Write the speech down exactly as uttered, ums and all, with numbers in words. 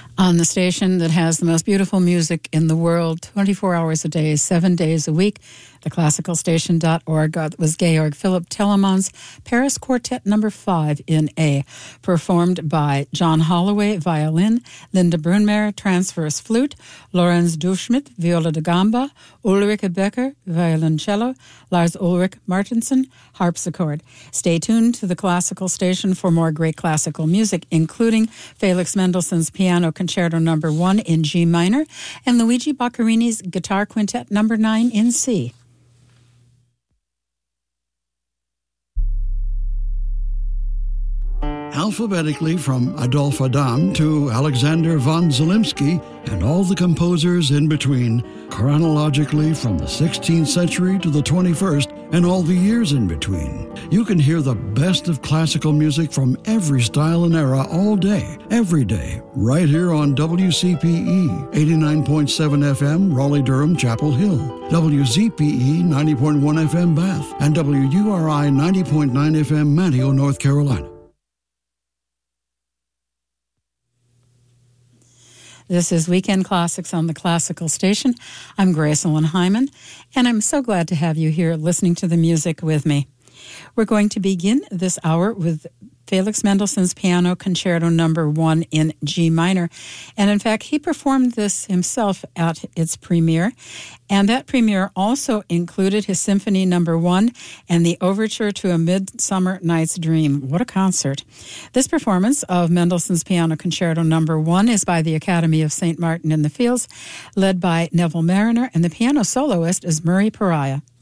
on the station that has the most beautiful music in the world, twenty-four hours a day, seven days a week. The classical station dot org. That was Georg Philipp Telemann's Paris Quartet Number Five in A, performed by John Holloway, violin, Linda Brunmeier, transverse flute, Lorenz Duschmidt, viola da gamba, Ulrike Becker, violoncello, Lars Ulrich Martinsen, harpsichord. Stay tuned to the classical station for more great classical music, including Felix Mendelssohn's Piano Concerto Number One in G minor and Luigi Boccherini's Guitar Quintet Number Nine in C. Alphabetically from Adolf Adam to Alexander von Zelensky and all the composers in between, chronologically from the sixteenth century to the twenty-first and all the years in between. You can hear the best of classical music from every style and era all day, every day, right here on W C P E eighty-nine point seven F M, Raleigh-Durham, Chapel Hill, W Z P E ninety point one F M, Bath, and W U R I ninety point nine F M, Manteo, North Carolina. This is Weekend Classics on the Classical Station. I'm Grace Ellen Hyman, and I'm so glad to have you here listening to the music with me. We're going to begin this hour with Felix Mendelssohn's Piano Concerto Number One in G minor. And in fact, he performed this himself at its premiere. And that premiere also included his Symphony Number One and the Overture to A Midsummer Night's Dream. What a concert. This performance of Mendelssohn's Piano Concerto Number One is by the Academy of Saint Martin in the Fields, led by Neville Mariner, and the piano soloist is Murray Pariah.